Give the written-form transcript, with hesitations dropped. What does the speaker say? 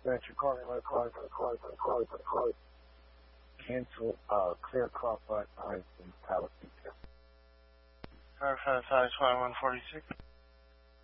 dispatcher, calling my car. Cancel, clear crop button, I think, pallet detail. Firefighter 2146.